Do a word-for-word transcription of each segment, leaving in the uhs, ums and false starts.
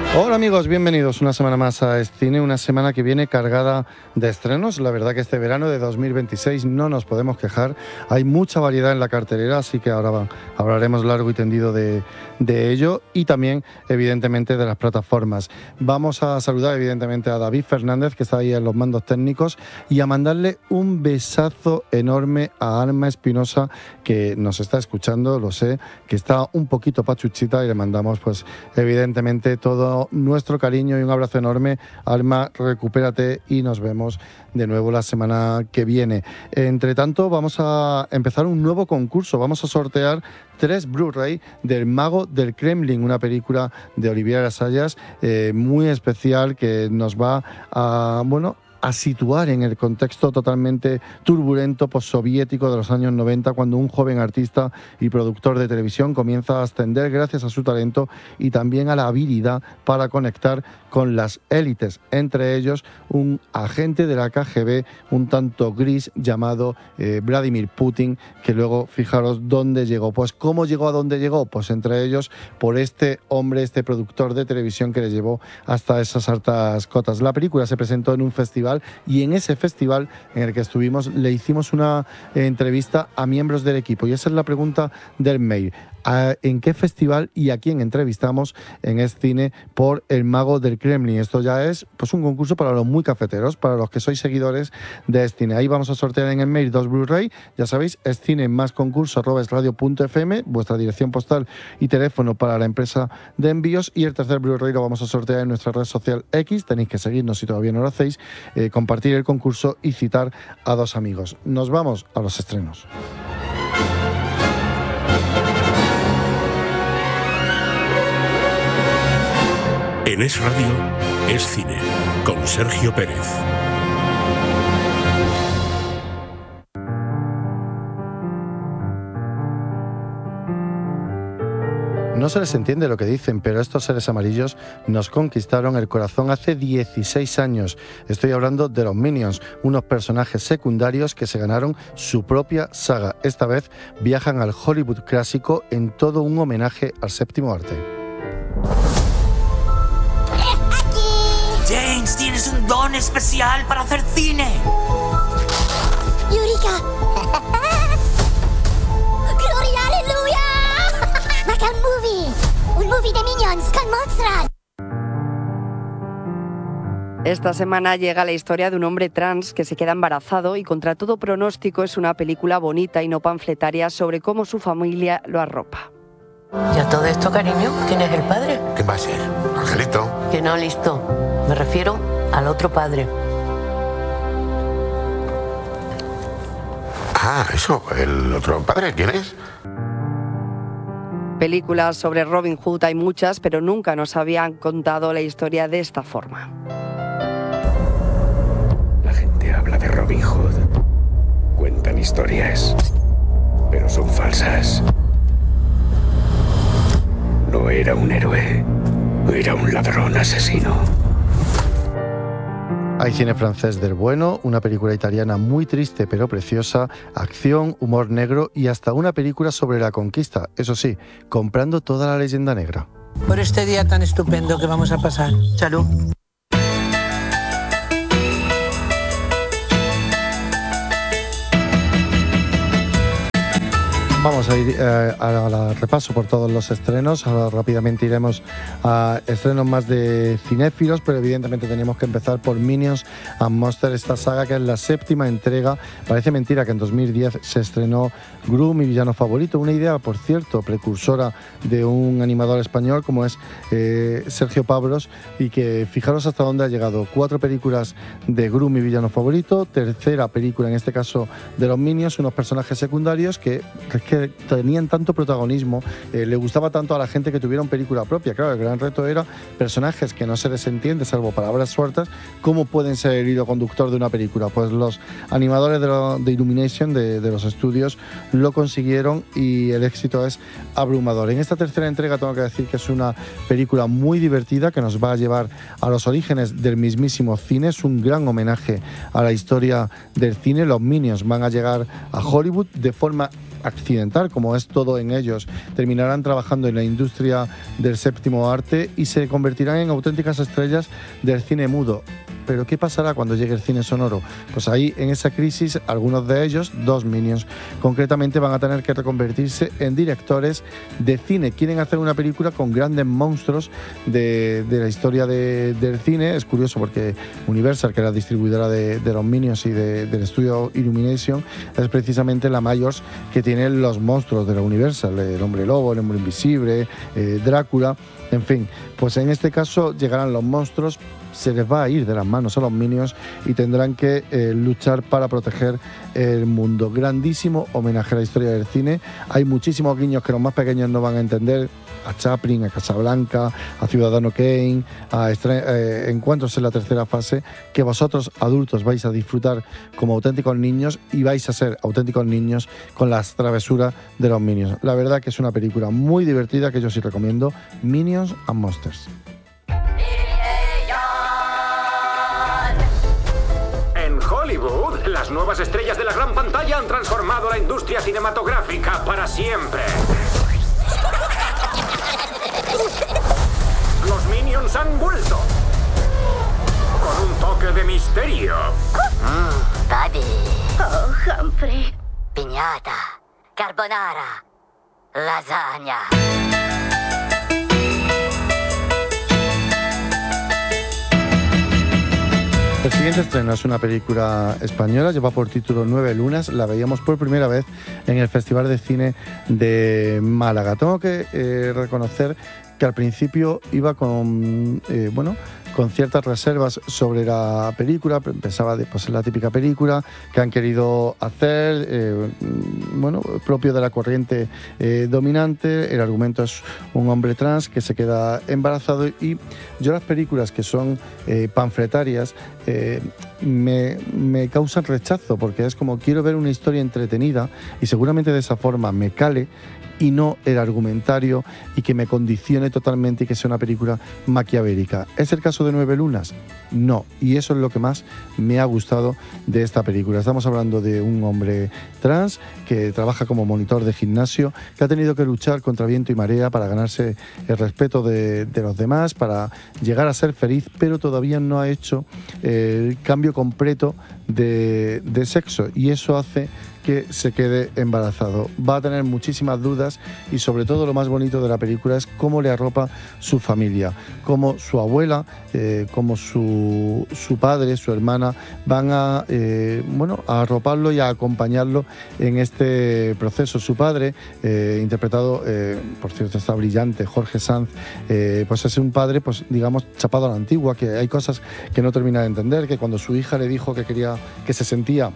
Hola amigos, bienvenidos una semana más a Escine, una semana que viene cargada de estrenos. La verdad que este verano de dos mil veintiséis no nos podemos quejar, hay mucha variedad en la cartelera, así que ahora va, hablaremos largo y tendido de, de ello y también evidentemente de las plataformas. Vamos a saludar evidentemente a David Fernández, que está ahí en los mandos técnicos, y a mandarle un besazo enorme a Alma Espinosa, que nos está escuchando, lo sé, que está un poquito pachuchita, y le mandamos pues evidentemente todo nuestro cariño y un abrazo enorme. Alma, recupérate y nos vemos de nuevo la semana que viene. Entre tanto, vamos a empezar un nuevo concurso. Vamos a sortear tres Blu-ray del Mago del Kremlin, una película de Olivier Assayas eh, muy especial que nos va a, bueno, a situar en el contexto totalmente turbulento postsoviético de los años noventa, cuando un joven artista y productor de televisión comienza a ascender gracias a su talento y también a la habilidad para conectar con las élites, entre ellos un agente de la K G B un tanto gris llamado eh, Vladimir Putin, que luego, fijaros dónde llegó. Pues ¿cómo llegó a dónde llegó? Pues entre ellos por este hombre, este productor de televisión que le llevó hasta esas altas cotas. La película se presentó en un festival y en ese festival en el que estuvimos le hicimos una eh, entrevista a miembros del equipo, y esa es la pregunta del mail: ¿en qué festival y a quién entrevistamos en Escine por El Mago del Kremlin? Esto ya es pues un concurso para los muy cafeteros, para los que sois seguidores de Escine. Ahí vamos a sortear en el mail dos Blu-ray, ya sabéis, escine más concurso arroba esradio punto f m, vuestra dirección postal y teléfono para la empresa de envíos, y el tercer Blu-ray lo vamos a sortear en nuestra red social X. Tenéis que seguirnos si todavía no lo hacéis, eh, compartir el concurso y citar a dos amigos. Nos vamos a los estrenos. En Es Radio, Es Cine, con Sergio Pérez. No se les entiende lo que dicen, pero estos seres amarillos nos conquistaron el corazón hace dieciséis años. Estoy hablando de los Minions, unos personajes secundarios que se ganaron su propia saga. Esta vez viajan al Hollywood clásico en todo un homenaje al séptimo arte. James, tienes un don especial para hacer cine. Eureka. Gloria, aleluya. Like un movie. Un movie de Minions con monstruos. Esta semana llega la historia de un hombre trans que se queda embarazado y contra todo pronóstico es una película bonita y no panfletaria sobre cómo su familia lo arropa. ¿Y a todo esto, cariño? ¿Quién es el padre? ¿Qué va a ser? ¿Angelito? Que no, listo. Me refiero al otro padre. Ah, eso, el otro padre, ¿quién es? Películas sobre Robin Hood hay muchas, pero nunca nos habían contado la historia de esta forma. La gente habla de Robin Hood. Cuentan historias, pero son falsas. No era un héroe, era un ladrón asesino. Hay cine francés del bueno, una película italiana muy triste pero preciosa, acción, humor negro y hasta una película sobre la conquista, eso sí, comprando toda la leyenda negra. Por este día tan estupendo que vamos a pasar. Salud. Vamos a ir eh, al repaso por todos los estrenos. Ahora rápidamente iremos a estrenos más de cinéfilos, pero evidentemente teníamos que empezar por Minions and Monsters, esta saga que es la séptima entrega. Parece mentira que en dos mil diez se estrenó Gru, mi villano favorito, una idea, por cierto, precursora de un animador español como es eh, Sergio Pablos, y que fijaros hasta dónde ha llegado. Cuatro películas de Gru, mi villano favorito, tercera película en este caso de los Minions, unos personajes secundarios que que tenían tanto protagonismo, eh, le gustaba tanto a la gente que tuvieron película propia. Claro, el gran reto era personajes que no se les entiende, salvo palabras sueltas, ¿cómo pueden ser el hilo conductor de una película? Pues los animadores de, lo, de Illumination, de, de los estudios, lo consiguieron y el éxito es abrumador. En esta tercera entrega tengo que decir que es una película muy divertida que nos va a llevar a los orígenes del mismísimo cine. Es un gran homenaje a la historia del cine. Los Minions van a llegar a Hollywood de forma accidental, como es todo en ellos, terminarán trabajando en la industria del séptimo arte y se convertirán en auténticas estrellas del cine mudo. Pero ¿qué pasará cuando llegue el cine sonoro? Pues ahí, en esa crisis, algunos de ellos, dos Minions, concretamente van a tener que reconvertirse en directores de cine. Quieren hacer una película con grandes monstruos de, de la historia de, del cine. Es curioso porque Universal, que es la distribuidora de, de los Minions y de, del estudio Illumination, es precisamente la mayor que tiene los monstruos de la Universal. El Hombre Lobo, el Hombre Invisible, eh, Drácula, en fin. Pues en este caso llegarán los monstruos, se les va a ir de las manos a los Minions y tendrán que eh, luchar para proteger el mundo. Grandísimo homenaje a la historia del cine. Hay muchísimos guiños que los más pequeños no van a entender, a Chaplin, a Casablanca, a Ciudadano Kane, a eh, encuentros en la tercera fase, que vosotros adultos vais a disfrutar como auténticos niños y vais a ser auténticos niños con las travesuras de los Minions. La verdad que es una película muy divertida que yo sí recomiendo, Minions and Monsters. Hollywood, las nuevas estrellas de la gran pantalla han transformado la industria cinematográfica para siempre. Los Minions han vuelto con un toque de misterio. Mmm, Buddy. Oh, Humphrey. Piñata. Carbonara. Lasagna. El siguiente estreno es una película española, lleva por título Nueve Lunas. La veíamos por primera vez en el Festival de Cine de Málaga. Tengo que eh, reconocer que al principio iba con, eh, bueno, con ciertas reservas sobre la película. Pensaba de pues, la típica película que han querido hacer, eh, bueno, propio de la corriente eh, dominante. El argumento es un hombre trans que se queda embarazado y yo las películas que son eh, panfletarias eh, me, me causan rechazo porque es como quiero ver una historia entretenida y seguramente de esa forma me cale y no el argumentario y que me condicione totalmente y que sea una película maquiavélica. ¿Es el caso de Nueve Lunas? No, y eso es lo que más me ha gustado de esta película. Estamos hablando de un hombre trans que trabaja como monitor de gimnasio, que ha tenido que luchar contra viento y marea para ganarse el respeto de, de los demás, para llegar a ser feliz, pero todavía no ha hecho el cambio completo de, de sexo y eso hace que se quede embarazado. Va a tener muchísimas dudas y sobre todo lo más bonito de la película es cómo le arropa su familia, cómo su abuela, eh, cómo su, su padre, su hermana van a, eh, bueno, a arroparlo y a acompañarlo en este proceso. Su padre, eh, interpretado, eh, por cierto está brillante, Jorge Sanz, eh, pues es un padre, pues digamos, chapado a la antigua, que hay cosas que no termina de entender, que cuando su hija le dijo que quería, que se sentía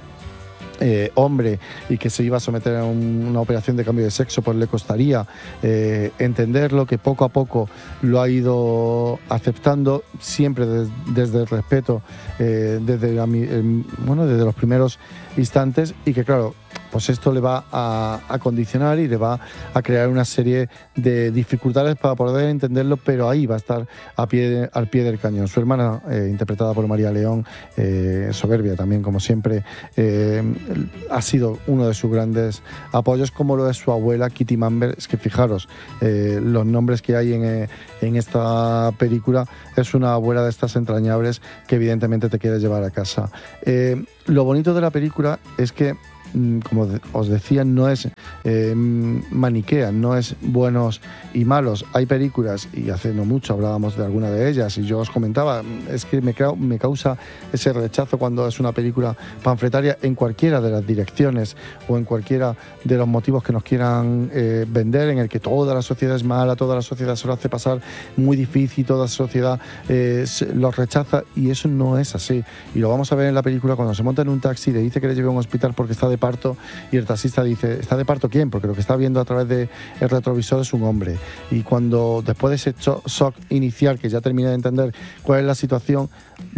Eh, hombre y que se iba a someter a un, una operación de cambio de sexo, pues le costaría eh, entenderlo, que poco a poco lo ha ido aceptando, siempre des, desde el respeto, eh, desde, la, eh, bueno, desde los primeros instantes y que claro, pues esto le va a, a condicionar y le va a crear una serie de dificultades para poder entenderlo, pero ahí va a estar a pie, al pie del cañón. Su hermana, eh, interpretada por María León, eh, soberbia también, como siempre, eh, ha sido uno de sus grandes apoyos, como lo es su abuela, Kitty Mamber. Es que fijaros, eh, los nombres que hay en, eh, en esta película, es una abuela de estas entrañables que evidentemente te quieres llevar a casa. Eh, lo bonito de la película es que, como os decía, no es eh, maniquea, no es buenos y malos. Hay películas, y hace no mucho hablábamos de alguna de ellas, y yo os comentaba, es que me, me causa ese rechazo cuando es una película panfletaria en cualquiera de las direcciones o en cualquiera de los motivos que nos quieran eh, vender, en el que toda la sociedad es mala, toda la sociedad se lo hace pasar muy difícil, toda la sociedad eh, los rechaza, y eso no es así. Y lo vamos a ver en la película cuando se monta en un taxi y le dice que le lleve a un hospital porque está de parto y el taxista dice, ¿está de parto quién? Porque lo que está viendo a través del retrovisor es un hombre. Y cuando después de ese shock inicial, que ya termina de entender cuál es la situación,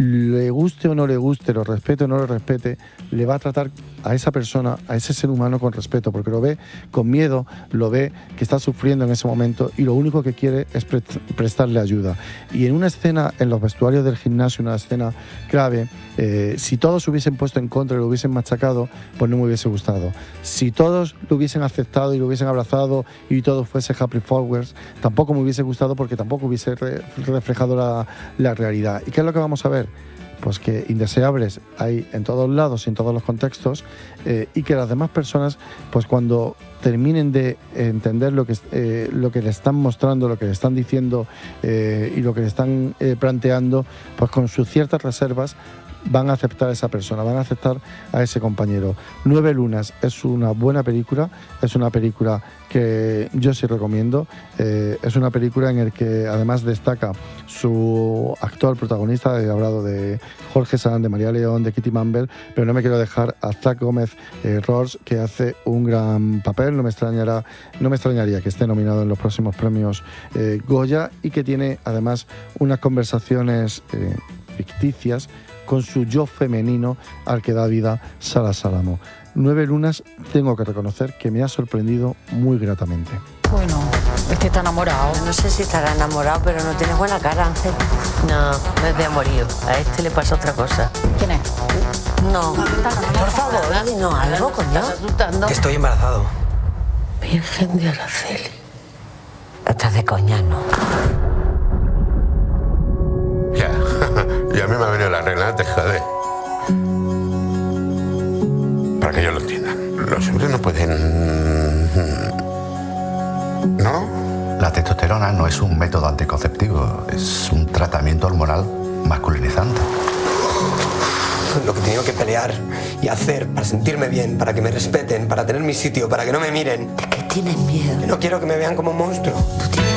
le guste o no le guste, lo respete o no lo respete, le va a tratar a esa persona, a ese ser humano con respeto, porque lo ve con miedo, lo ve que está sufriendo en ese momento y lo único que quiere es pre prestarle ayuda. Y en una escena, en los vestuarios del gimnasio, una escena clave, eh, si todos se hubiesen puesto en contra y lo hubiesen machacado, pues no me hubiese gustado. Si todos lo hubiesen aceptado y lo hubiesen abrazado y todo fuese happy forwards, tampoco me hubiese gustado porque tampoco hubiese re reflejado la, la realidad. ¿Y qué es lo que vamos a ver? Pues que indeseables hay en todos lados y en todos los contextos, eh, y que las demás personas, pues cuando terminen de entender lo que, eh, lo que le están mostrando, lo que le están diciendo eh, y lo que le están eh, planteando, pues con sus ciertas reservas van a aceptar a esa persona, van a aceptar a ese compañero. Nueve lunas es una buena película, es una película que yo sí recomiendo, eh, es una película en la que además destaca su actor protagonista, he hablado de Jorge Sanz, de María León, de Kitty Mamber, pero no me quiero dejar a Zach Gómez eh, Rors, que hace un gran papel, no me extrañará, no me extrañaría que esté nominado en los próximos premios eh, Goya, y que tiene además unas conversaciones eh, ficticias con su yo femenino al que da vida Sara Salamo. Nueve lunas, tengo que reconocer que me ha sorprendido muy gratamente. Bueno, este está enamorado. No sé si estará enamorado, pero no tiene buena cara, Ángel. No, no es de amorío. A este le pasa otra cosa. ¿Quién es? No, por favor, dinos algo, coño. Estoy embarazado. Virgen de Araceli. Estás de coña, ¿no? Ya, y a mí me ha venido la regla, te jode. Para que yo lo entienda, los hombres no pueden... ¿No? La testosterona no es un método anticonceptivo, es un tratamiento hormonal masculinizante. Lo que he tenido que pelear y hacer para sentirme bien, para que me respeten, para tener mi sitio, para que no me miren. ¿De qué tienes miedo? No quiero que me vean como un monstruo. ¿Tú tienes...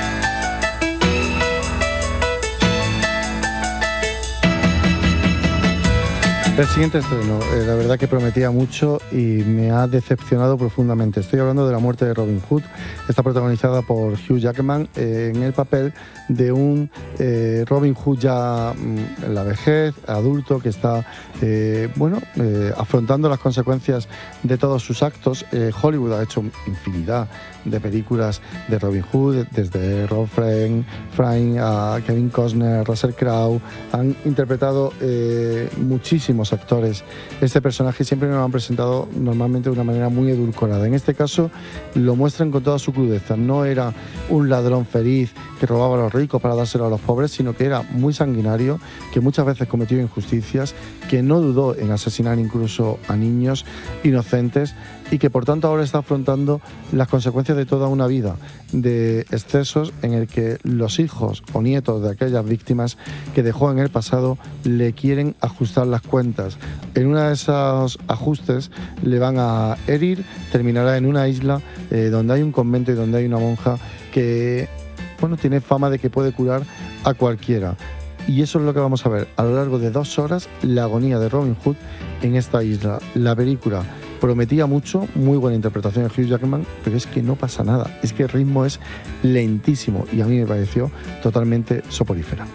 El siguiente estreno, eh, la verdad que prometía mucho y me ha decepcionado profundamente. Estoy hablando de La muerte de Robin Hood. Está protagonizada por Hugh Jackman eh, en el papel de un eh, Robin Hood ya mm, en la vejez, adulto, que está eh, bueno, eh, afrontando las consecuencias de todos sus actos. Eh, Hollywood ha hecho infinidad de películas de Robin Hood, desde Rob Frame a Kevin Costner, Russell Crowe. Han interpretado eh, muchísimos actores este personaje, siempre nos lo han presentado normalmente de una manera muy edulcorada. En este caso lo muestran con toda su crudeza. No era un ladrón feliz que robaba a los ricos para dárselo a los pobres, sino que era muy sanguinario, que muchas veces cometió injusticias, que no dudó en asesinar incluso a niños inocentes, y que por tanto ahora está afrontando las consecuencias de toda una vida de excesos en el que los hijos o nietos de aquellas víctimas que dejó en el pasado le quieren ajustar las cuentas. En uno de esos ajustes le van a herir, terminará en una isla eh, donde hay un convento y donde hay una monja que, bueno, tiene fama de que puede curar a cualquiera. Y eso es lo que vamos a ver a lo largo de dos horas, la agonía de Robin Hood en esta isla. La película prometía mucho, muy buena interpretación de Hugh Jackman, pero es que no pasa nada, es que el ritmo es lentísimo y a mí me pareció totalmente soporífera.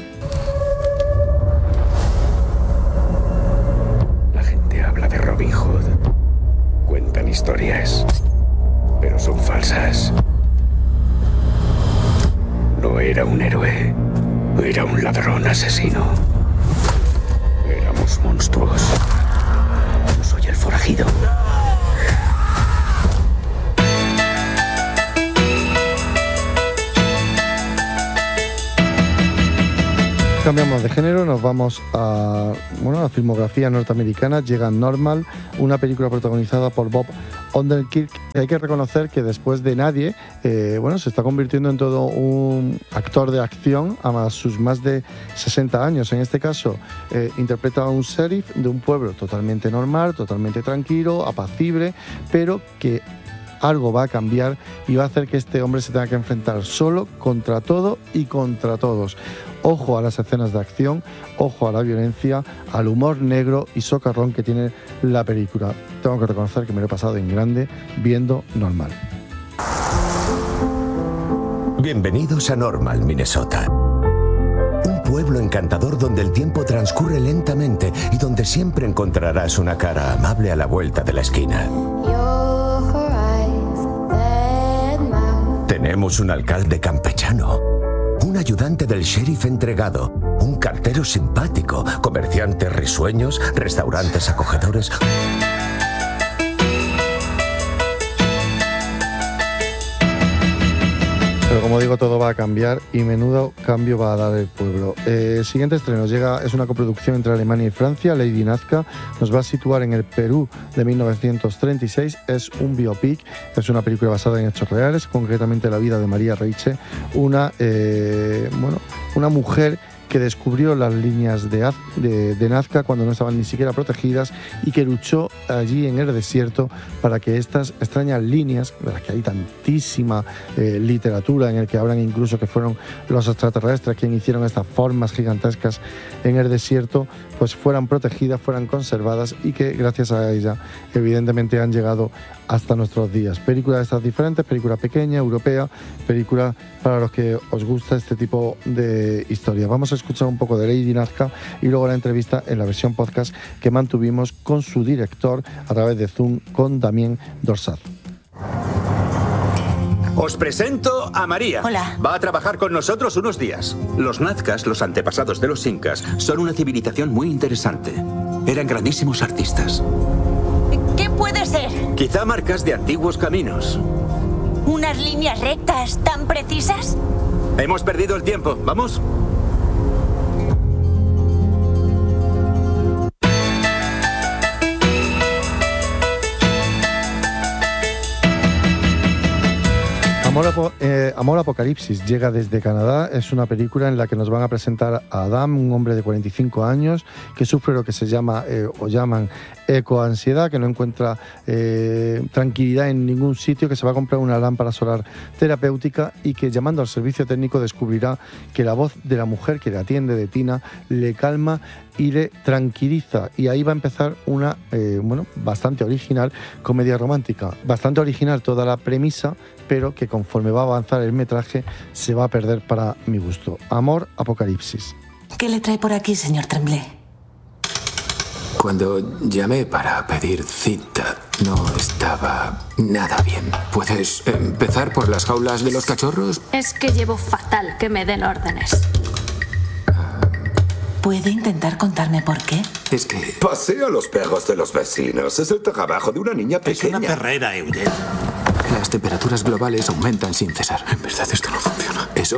La gente habla de Robin Hood, cuentan historias, pero son falsas. No era un héroe, era un ladrón asesino. Éramos monstruos. Yo soy el forajido. Cambiamos de género, nos vamos a, bueno, a la filmografía norteamericana. Llega Normal, una película protagonizada por Bob Odenkirk. Hay que reconocer que después de Nadie, eh, bueno, se está convirtiendo en todo un actor de acción a sus más de sesenta años. En este caso, eh, interpreta a un sheriff de un pueblo totalmente normal, totalmente tranquilo, apacible, pero que algo va a cambiar y va a hacer que este hombre se tenga que enfrentar solo contra todo y contra todos. Ojo a las escenas de acción, ojo a la violencia, al humor negro y socarrón que tiene la película. Tengo que reconocer que me lo he pasado en grande viendo Normal. Bienvenidos a Normal, Minnesota. Un pueblo encantador donde el tiempo transcurre lentamente y donde siempre encontrarás una cara amable a la vuelta de la esquina. Tenemos un alcalde campechano, un ayudante del sheriff entregado, un cartero simpático, comerciantes risueños, restaurantes acogedores Pero como digo, todo va a cambiar y menudo cambio va a dar el pueblo. Eh, el siguiente estreno llega, es una coproducción entre Alemania y Francia. Lady Nazca nos va a situar en el Perú de mil novecientos treinta y seis. Es un biopic, es una película basada en hechos reales, concretamente la vida de María Reiche, una, eh, bueno, una mujer que descubrió las líneas de, de, de Nazca cuando no estaban ni siquiera protegidas y que luchó allí en el desierto para que estas extrañas líneas, de las que hay tantísima eh, literatura en el que hablan incluso que fueron los extraterrestres quienes hicieron estas formas gigantescas en el desierto, pues fueran protegidas, fueran conservadas y que gracias a ella evidentemente han llegado hasta nuestros días. Película de estas diferentes, película pequeña, europea, película para los que os gusta este tipo de historia. Vamos a escuchar un poco de Lady Nazca y luego la entrevista en la versión podcast que mantuvimos con su director a través de Zoom, con Damien Dorsat. Os presento a María. Hola. Va a trabajar con nosotros unos días. Los nazcas, los antepasados de los incas, son una civilización muy interesante. Eran grandísimos artistas. ¿Qué puede ser? Quizá marcas de antiguos caminos. ¿Unas líneas rectas tan precisas? Hemos perdido el tiempo. ¿Vamos? Amor, eh, Amor Apocalipsis llega desde Canadá. Es una película en la que nos van a presentar a Adam, un hombre de cuarenta y cinco años que sufre lo que se llama eh, o llaman ecoansiedad, que no encuentra eh, tranquilidad en ningún sitio, que se va a comprar una lámpara solar terapéutica y que llamando al servicio técnico descubrirá que la voz de la mujer que le atiende, de Tina, le calma y le tranquiliza. Y ahí va a empezar una, eh, bueno, bastante original comedia romántica. Bastante original toda la premisa, pero que conforme va a avanzar el metraje se va a perder para mi gusto. Amor Apocalipsis. ¿Qué le trae por aquí, señor Tremblay? Cuando llamé para pedir cita, no estaba nada bien. ¿Puedes empezar por las jaulas de los cachorros? Es que llevo fatal que me den órdenes. ¿Puede intentar contarme por qué? Es que... Pasea a los perros de los vecinos. Es el trabajo de una niña pequeña. Es una perrera, Eugene. Las temperaturas globales aumentan sin cesar. En verdad esto no funciona. Eso...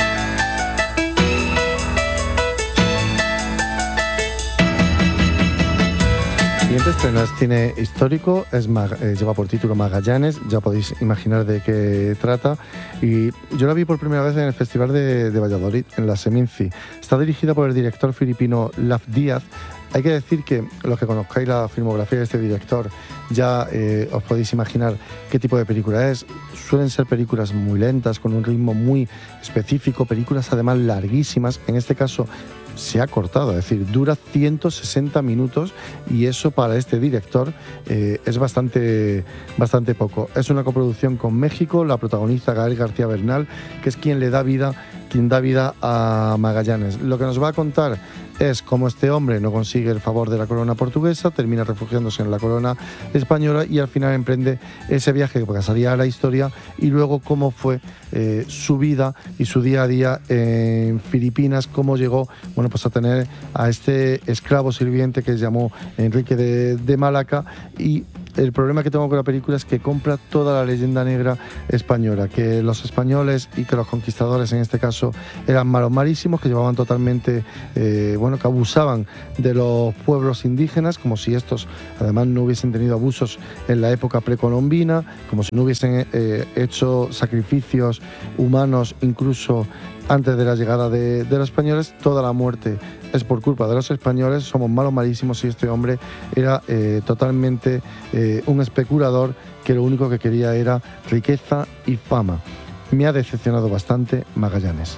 El siguiente estreno es cine histórico, es Mag- eh, lleva por título Magallanes, ya podéis imaginar de qué trata. Y yo la vi por primera vez en el Festival de, de Valladolid, en la Seminci. Está dirigida por el director filipino Laf Díaz. Hay que decir que los que conozcáis la filmografía de este director ya eh, os podéis imaginar qué tipo de película es. Suelen ser películas muy lentas, con un ritmo muy específico, películas además larguísimas. En este caso se ha cortado, es decir, dura ciento sesenta minutos y eso para este director eh, es bastante, bastante poco. Es una coproducción con México, la protagoniza Gael García Bernal, que es quien le da vida, quien da vida a Magallanes. Lo que nos va a contar es cómo este hombre no consigue el favor de la corona portuguesa, termina refugiándose en la corona española y al final emprende ese viaje que pasaría a la historia, y luego cómo fue eh, su vida y su día a día en Filipinas, cómo llegó, bueno, pues a tener a este esclavo sirviente que se llamó Enrique de, de Malaca. Y el problema que tengo con la película es que compra toda la leyenda negra española, que los españoles y que los conquistadores en este caso eran malos malísimos, que llevaban totalmente, eh, bueno, que abusaban de los pueblos indígenas, como si estos además no hubiesen tenido abusos en la época precolombina, como si no hubiesen eh, hecho sacrificios humanos incluso antes de la llegada de, de los españoles. Toda la muerte es por culpa de los españoles, somos malos malísimos, y este hombre era eh, totalmente eh, un especulador que lo único que quería era riqueza y fama. Me ha decepcionado bastante Magallanes.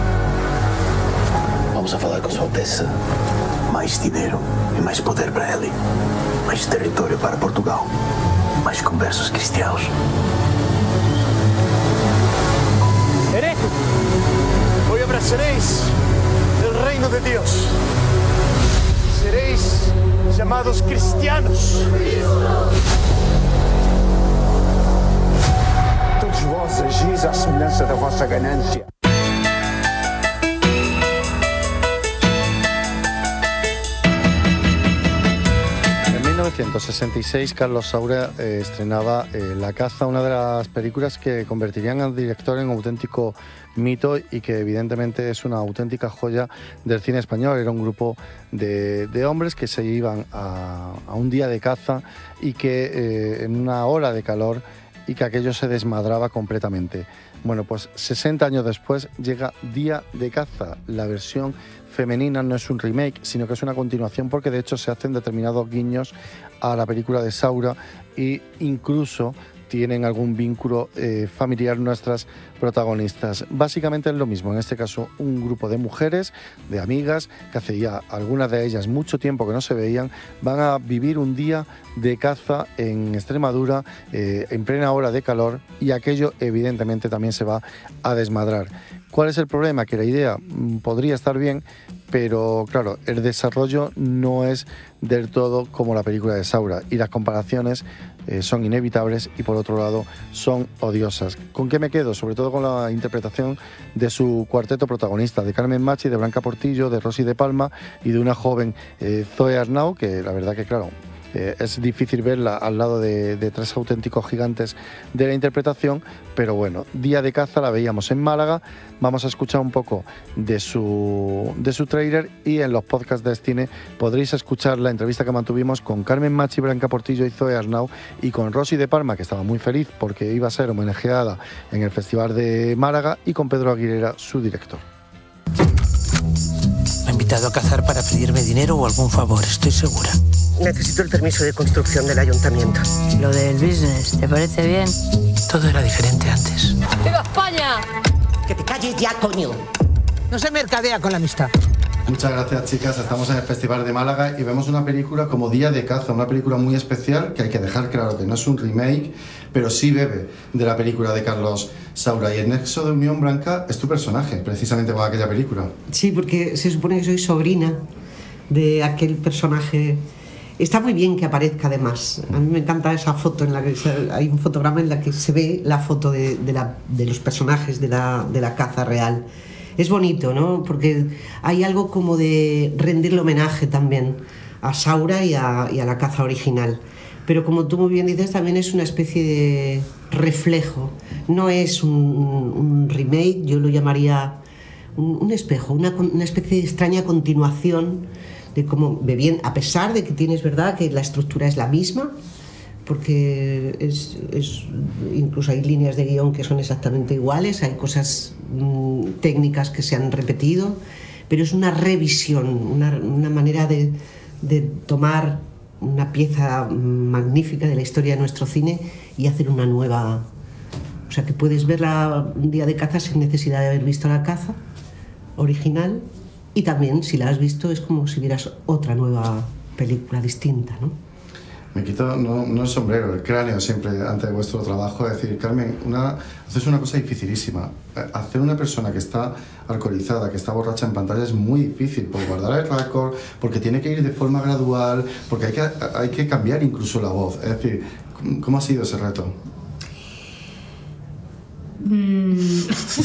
Vamos a falar com Sua Alteza. Mais dinheiro e mais poder para ele. Mais território para Portugal. Mais conversos cristianos. Hereje, hoy abrazaréis el reino de Dios. Seréis llamados cristianos. Todos vós agis à semelhança da vossa ganância. En mil novecientos sesenta y seis, Carlos Saura eh, estrenaba eh, La caza, una de las películas que convertirían al director en un auténtico mito y que evidentemente es una auténtica joya del cine español. Era un grupo de, de hombres que se iban a, a un día de caza y que eh, en una hora de calor y que aquello se desmadraba completamente. Bueno, pues sesenta años después llega Día de caza. La versión femenina no es un remake, sino que es una continuación, porque de hecho se hacen determinados guiños a la película de Saura e incluso tienen algún vínculo eh, familiar nuestras protagonistas. Básicamente es lo mismo, en este caso un grupo de mujeres, de amigas, que hace ya algunas de ellas mucho tiempo que no se veían, van a vivir un día de caza en Extremadura, eh, en plena hora de calor, y aquello evidentemente también se va a desmadrar. ¿Cuál es el problema? Que la idea podría estar bien, pero claro, el desarrollo no es del todo como la película de Saura y las comparaciones eh, son inevitables y por otro lado son odiosas. ¿Con qué me quedo? Sobre todo con la interpretación de su cuarteto protagonista, de Carmen Machi, de Blanca Portillo, de Rosy de Palma y de una joven eh, Zoe Arnau, que la verdad que claro, Eh, es difícil verla al lado de, de tres auténticos gigantes de la interpretación, pero bueno, Día de caza la veíamos en Málaga. Vamos a escuchar un poco de su, de su tráiler y en los podcasts de Cine podréis escuchar la entrevista que mantuvimos con Carmen Machi, Blanca Portillo y Zoe Arnau, y con Rosy de Palma, que estaba muy feliz porque iba a ser homenajeada en el Festival de Málaga, y con Pedro Aguilera, su director. Me ha invitado a cazar para pedirme dinero o algún favor, estoy segura. Necesito el permiso de construcción del ayuntamiento. Lo del business, ¿te parece bien? Todo era diferente antes. ¡Viva España! Que te calles ya, coño. No se mercadea con la amistad. Muchas gracias, chicas. Estamos en el Festival de Málaga y vemos una película como Día de caza, una película muy especial que hay que dejar claro que no es un remake, pero sí bebe de la película de Carlos Saura. Y el nexo de unión, Blanca, es tu personaje, precisamente con aquella película. Sí, porque se supone que soy sobrina de aquel personaje. Está muy bien que aparezca, además. A mí me encanta esa foto en la que se, hay un fotograma en la que se ve la foto de, de, la, de los personajes de la, de la caza real. Es bonito, ¿no? Porque hay algo como de rendirle homenaje también a Saura y a, y a la caza original. Pero como tú muy bien dices, también es una especie de reflejo. No es un, un remake, yo lo llamaría un, un espejo, una, una especie de extraña continuación de cómo, bien, a pesar de que tienes verdad que la estructura es la misma, porque es, es, incluso hay líneas de guión que son exactamente iguales, hay cosas mmm, técnicas que se han repetido, pero es una revisión, una, una manera de, de tomar una pieza magnífica de la historia de nuestro cine y hacer una nueva. O sea, que puedes verla un día de caza sin necesidad de haber visto la caza original, y también, si la has visto, es como si vieras otra nueva película distinta, ¿no? Me quito, no, no el sombrero, el cráneo siempre ante vuestro trabajo. Es decir, Carmen, una, haces una cosa dificilísima. Hacer una persona que está alcoholizada, que está borracha en pantalla es muy difícil, por guardar el récord, porque tiene que ir de forma gradual, porque hay que, hay que cambiar incluso la voz. Es decir, ¿cómo ha sido ese reto? Mm.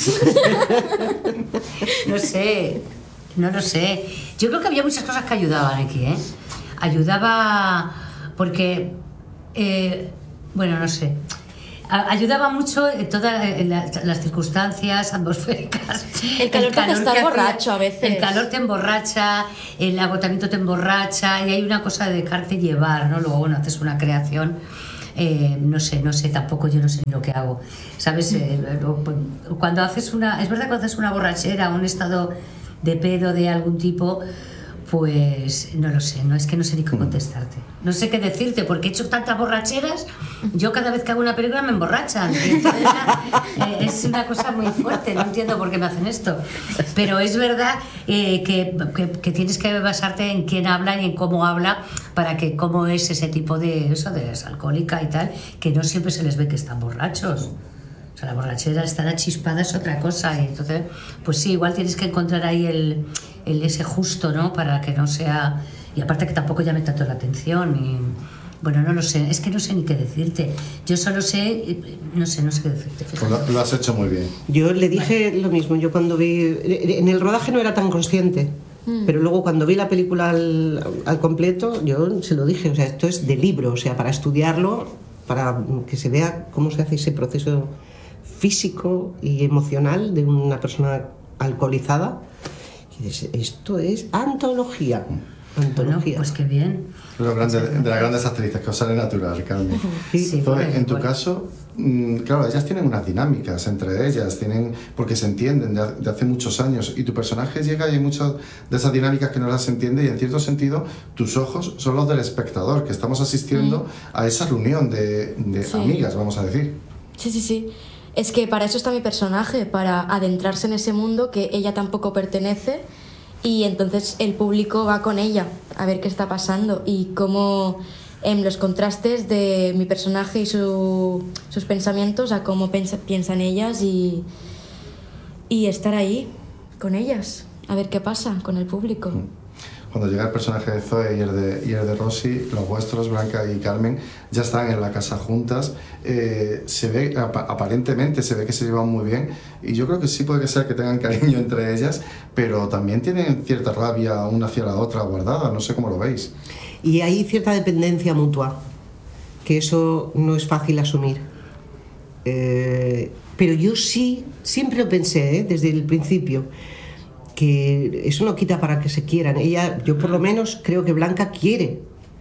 No sé, no lo sé. Yo creo que había muchas cosas que ayudaban aquí, ¿eh? Ayudaba porque, eh, bueno, no sé. Ayudaba mucho en todas las, las circunstancias atmosféricas. El calor, el calor te hace estar borracho a veces. El calor te emborracha, el agotamiento te emborracha, y hay una cosa de dejarte llevar, ¿no? Luego, bueno, haces una creación. Eh, no sé, no sé, tampoco yo no sé ni lo que hago, ¿sabes? Eh, cuando haces una, es verdad que cuando haces una borrachera, un estado de pedo de algún tipo, pues no lo sé, no es que no sé ni qué contestarte, no sé qué decirte, porque he hecho tantas borracheras, yo cada vez que hago una película me emborrachan, y entonces, eh, es una cosa muy fuerte, no entiendo por qué me hacen esto, pero es verdad eh, que, que, que tienes que basarte en quién habla y en cómo habla, para que cómo es ese tipo de, eso, de es alcohólica y tal, que no siempre se les ve que están borrachos. O sea, la borrachera, estar achispada es otra cosa, y entonces, pues sí, igual tienes que encontrar ahí el, el ese justo, ¿no? Para que no sea, y aparte que tampoco llame tanto la atención, y bueno, no lo sé, es que no sé ni qué decirte, yo solo sé, no sé, no sé qué decirte. Pues lo, lo has hecho muy bien. Yo le dije lo mismo, yo cuando vi, en el rodaje no era tan consciente Mm. Pero luego cuando vi la película al, al completo, yo se lo dije, o sea, esto es de libro, o sea, para estudiarlo, para que se vea cómo se hace ese proceso físico y emocional de una persona alcoholizada. Y dices, esto es antología. Antología. Bueno, pues qué bien. Lo grande, de las grandes actrices, que os sale natural, Carmen. Sí, sí, Entonces, bueno, en tu bueno. caso, mmm, claro, ellas tienen unas dinámicas entre ellas, tienen porque se entienden de, de hace muchos años, y tu personaje llega y hay muchas de esas dinámicas que no las entiende, y en cierto sentido tus ojos son los del espectador, que estamos asistiendo mm. a esa reunión de, de sí. amigas, vamos a decir. Sí, sí, sí. Es que para eso está mi personaje, para adentrarse en ese mundo que ella tampoco pertenece. Y entonces el público va con ella a ver qué está pasando y cómo en los contrastes de mi personaje y su, sus pensamientos a cómo pensa, piensan ellas y, y estar ahí con ellas, a ver qué pasa con el público. Cuando llega el personaje de Zoe y el de, y el de Rosy, los vuestros, Blanca y Carmen, ya están en la casa juntas. Eh, se ve, ap aparentemente se ve que se llevan muy bien, y yo creo que sí puede ser que tengan cariño entre ellas, pero también tienen cierta rabia una hacia la otra guardada, no sé cómo lo veis. Y hay cierta dependencia mutua, que eso no es fácil asumir. Eh, pero yo sí, siempre lo pensé, ¿eh? Desde el principio, que eso no quita para que se quieran. Ella, yo por lo menos creo que Blanca quiere,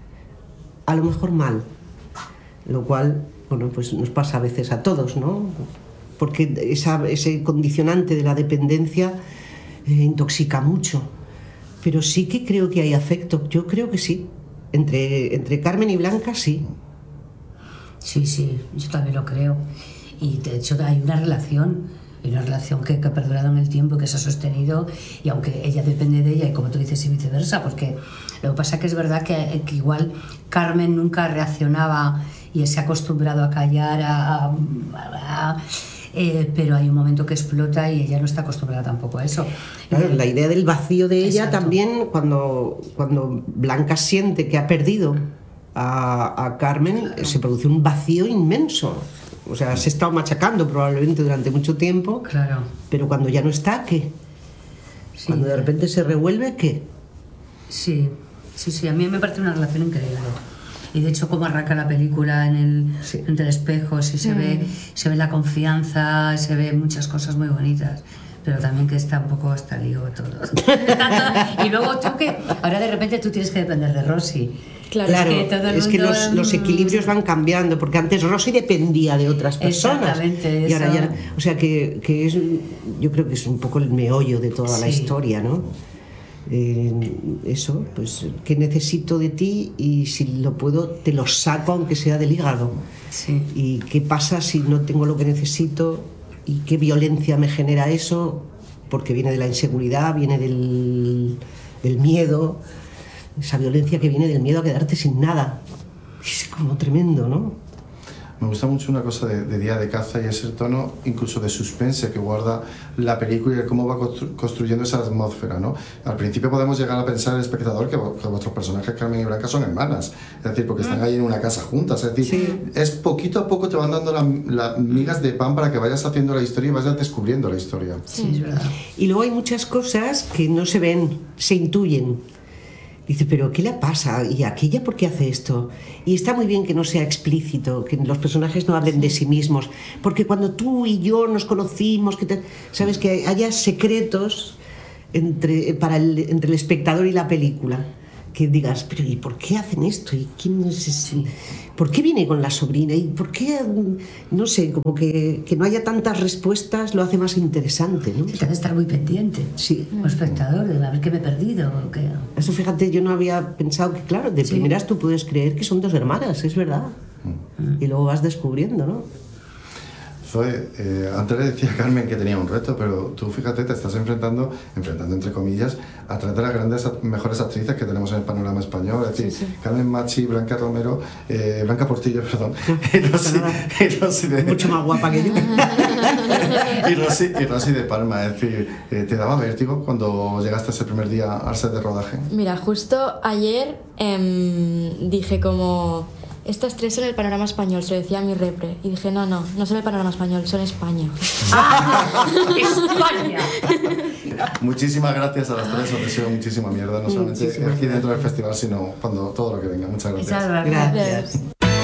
a lo mejor mal, lo cual, bueno, pues nos pasa a veces a todos, ¿no? Porque esa, ese condicionante de la dependencia eh, intoxica mucho. Pero sí que creo que hay afecto, yo creo que sí. Entre, entre Carmen y Blanca, sí. Sí, sí, yo también lo creo. Y de hecho hay una relación... Hay una relación que, que ha perdurado en el tiempo, que se ha sostenido, y aunque ella depende de ella, y como tú dices, y viceversa, porque lo que pasa es que es verdad que, que igual Carmen nunca reaccionaba y se ha acostumbrado a callar, a, a, a, eh, pero hay un momento que explota y ella no está acostumbrada tampoco a eso. Claro, eh, la idea del vacío de ella exacto. También, cuando, cuando Blanca siente que ha perdido a, a Carmen, se produce un vacío inmenso. O sea, se ha estado machacando probablemente durante mucho tiempo. Claro. Pero cuando ya no está, ¿qué? Sí. Cuando de repente se revuelve, ¿qué? Sí, sí, sí. A mí me parece una relación increíble. Y de hecho, cómo arranca la película en el, sí. entre el espejo, sí, se, mm. ve, se ve la confianza, se ve muchas cosas muy bonitas. Pero también que está un poco hasta lío todo. Y luego tú que... Ahora de repente tú tienes que depender de Rosy. Claro, claro, es que, todo el es que los, los equilibrios van cambiando, porque antes Rosy dependía de otras personas. Exactamente, y ahora ya, o sea que, que es, yo creo que es un poco el meollo de toda sí. la historia, ¿no? Eh, eso, pues, ¿qué necesito de ti? Y si lo puedo, te lo saco aunque sea del hígado. Sí. ¿Y qué pasa si no tengo lo que necesito? ¿Y qué violencia me genera eso? Porque viene de la inseguridad, viene del, del miedo. Esa violencia que viene del miedo a quedarte sin nada. Es como tremendo, ¿no? Me gusta mucho una cosa de, de Día de Caza, y es el tono incluso de suspense que guarda la película y cómo va constru construyendo esa atmósfera, ¿no? Al principio podemos llegar a pensar el espectador que, que vuestros personajes Carmen y Blanca son hermanas, es decir, porque están ahí en una casa juntas, es decir, sí. es poquito a poco te van dando las la migas de pan para que vayas haciendo la historia y vayas descubriendo la historia. Sí, es verdad. Y luego hay muchas cosas que no se ven, se intuyen. Dice, pero ¿qué le pasa? ¿Y aquella por qué hace esto? Y está muy bien que no sea explícito, que los personajes no hablen de sí mismos, porque cuando tú y yo nos conocimos, que te, sabes, que haya secretos entre, para el, entre el espectador y la película, que digas, pero ¿y por qué hacen esto? ¿Y quién es ese? ¿Por qué viene con la sobrina? ¿Y por qué? No sé, como que, que no haya tantas respuestas lo hace más interesante, ¿no? Te hace estar muy pendiente, sí, como espectador, de a ver qué me he perdido. O qué. Eso, fíjate, yo no había pensado que, claro, de sí. primeras tú puedes creer que son dos hermanas, es verdad. Mm. Y luego vas descubriendo, ¿no? Zoe, eh, antes le decía a Carmen que tenía un reto, pero tú fíjate, te estás enfrentando, enfrentando entre comillas, a tres de las grandes, mejores actrices que tenemos en el panorama español, es decir, sí, sí. Carmen Machi, Blanca Romero, eh, Blanca Portillo, perdón, y Rosy, y Rosy de... Mucho más guapa que yo. y, Rosy, y Rosy de Palma, es decir, eh, ¿te daba vértigo cuando llegaste ese primer día al set de rodaje? Mira, justo ayer eh, dije como... estas tres son el panorama español, se lo decía a mi repre. Y dije, no, no, no son el panorama español, son España. ¡España! Muchísimas gracias a las tres, os deseo muchísima mierda, no solamente Muchísimas aquí dentro del festival, sino cuando todo lo que venga. Muchas gracias. Muchas gracias. Gracias.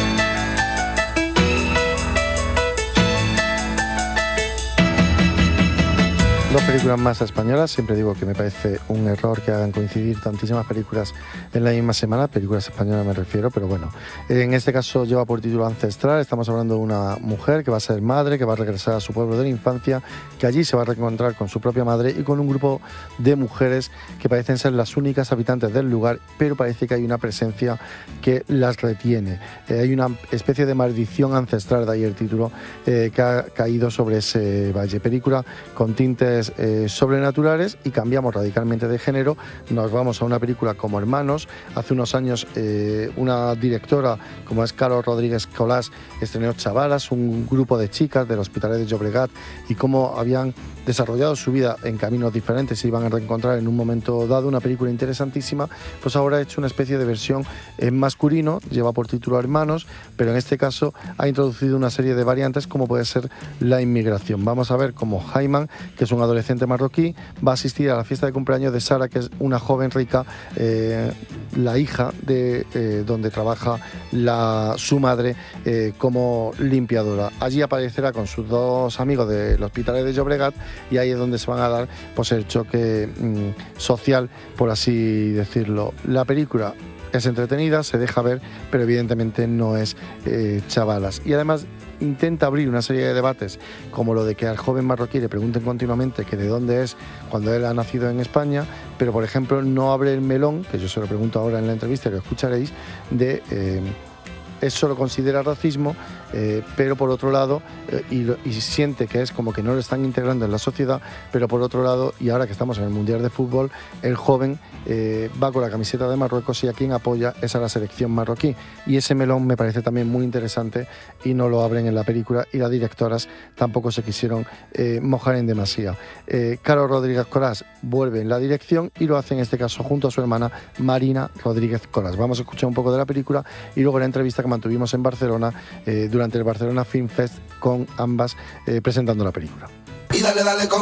Dos películas más españolas. Siempre digo que me parece un error que hagan coincidir tantísimas películas en la misma semana, películas españolas me refiero, pero bueno, en este caso lleva por título Ancestral. Estamos hablando de una mujer que va a ser madre, que va a regresar a su pueblo de la infancia, que allí se va a reencontrar con su propia madre y con un grupo de mujeres que parecen ser las únicas habitantes del lugar, pero parece que hay una presencia que las retiene. Eh, hay una especie de maldición ancestral, de ahí el título, eh, que ha caído sobre ese valle. Película con tintes Eh, sobrenaturales, y cambiamos radicalmente de género. Nos vamos a una película como Hermanos. Hace unos años eh, una directora como es Carol Rodríguez Colás estrenó Chavalas, un grupo de chicas del Hospitalet de Llobregat, y cómo habían desarrollado su vida en caminos diferentes, se iban a reencontrar en un momento dado. Una película interesantísima. Pues ahora ha hecho una especie de versión en masculino, lleva por título Hermanos, pero en este caso ha introducido una serie de variantes como puede ser la inmigración. Vamos a ver cómo Jaiman, que es un adolescente marroquí, va a asistir a la fiesta de cumpleaños de Sara, que es una joven rica, eh, la hija de eh, donde trabaja la, su madre eh, como limpiadora. Allí aparecerá con sus dos amigos del Hospitalet de Llobregat, y ahí es donde se van a dar pues el choque mmm, social, por así decirlo. La película es entretenida, se deja ver, pero evidentemente no es eh, Chavalas. Y además intenta abrir una serie de debates, como lo de que al joven marroquí le pregunten continuamente que de dónde es cuando él ha nacido en España, pero por ejemplo no abre el melón, que yo se lo pregunto ahora en la entrevista, que escucharéis, de eh, eso lo considera racismo, eh, pero por otro lado, eh, y, lo, y siente que es como que no lo están integrando en la sociedad, pero por otro lado, y ahora que estamos en el Mundial de Fútbol, el joven eh, va con la camiseta de Marruecos y a quien apoya es a la selección marroquí. Y ese melón me parece también muy interesante y no lo abren en la película, y las directoras tampoco se quisieron eh, mojar en demasía. Eh, Carol Rodríguez Colás vuelve en la dirección y lo hace en este caso junto a su hermana Marina Rodríguez Colás. Vamos a escuchar un poco de la película y luego la entrevista que mantuvimos en Barcelona eh, durante el Barcelona Film Fest con ambas eh, presentando la película. Y dale, dale con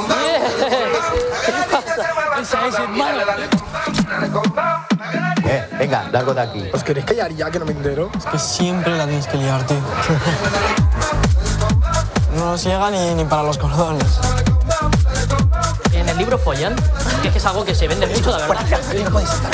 Esa es, hermano. Eh, venga, largo de aquí. ¿Os queréis callar ya, que no me entero? Es que siempre la tienes que liar, tío. No nos llega ni, ni para los cordones. En el libro follan, que es que es algo que se vende mucho, la verdad. No podéis estar.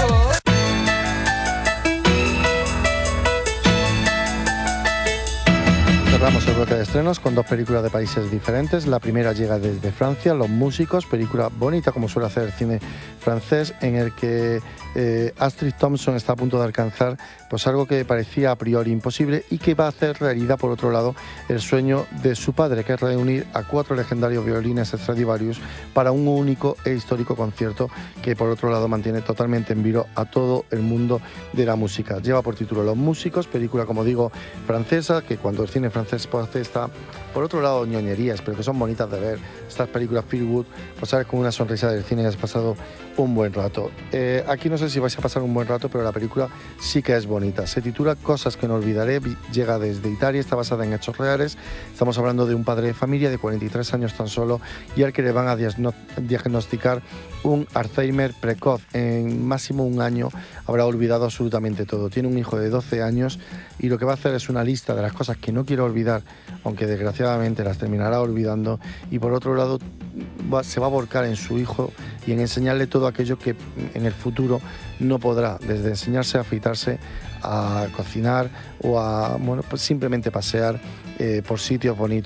Cerramos el bloque de estrenos con dos películas de países diferentes. La primera llega desde Francia, Los Músicos, película bonita como suele hacer el cine francés, en el que eh, Astrid Thompson está a punto de alcanzar pues algo que parecía a priori imposible y que va a hacer realidad, por otro lado, el sueño de su padre, que es reunir a cuatro legendarios violines Stradivarius para un único e histórico concierto que, por otro lado, mantiene totalmente en vilo a todo el mundo de la música. Lleva por título Los Músicos, película, como digo, francesa, que cuando el cine francés pues hace esta, por otro lado, ñoñerías, pero que son bonitas de ver. Estas películas feel good, pues sales con una sonrisa del cine y has pasado un buen rato. Eh, aquí no sé si vais a pasar un buen rato, pero la película sí que es bonita. Se titula Cosas que no olvidaré, llega desde Italia, está basada en hechos reales. Estamos hablando de un padre de familia de cuarenta y tres años tan solo, y al que le van a diagnosticar un Alzheimer precoz. En máximo un año habrá olvidado absolutamente todo. Tiene un hijo de doce años y lo que va a hacer es una lista de las cosas que no quiere olvidar, aunque desgraciadamente las terminará olvidando, y por otro lado va, se va a volcar en su hijo y en enseñarle todo aquello que en el futuro no podrá, desde enseñarse a afeitarse, a cocinar o a bueno, pues simplemente pasear eh, por sitios bonitos.